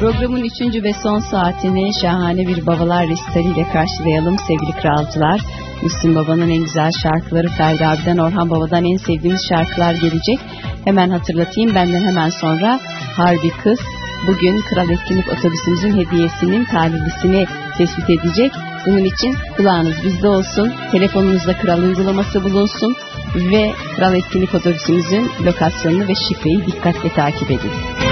Programın 3. ve son saatini şahane bir babalar resitaliyle karşılayalım sevgili kralcılar. Müslüm Baba'nın en güzel şarkıları, Ferdi abiden, Orhan Baba'dan en sevdiğimiz şarkılar gelecek. Hemen hatırlatayım, benden hemen sonra Harbi Kız bugün Kral Etkinlik otobüsümüzün hediyesinin talihlisini tespit edecek. Bunun için kulağınız bizde olsun, telefonunuzda Kral uygulaması bulunsun ve Kral Etkinlik otobüsümüzün lokasyonunu ve şifreyi dikkatle takip edin.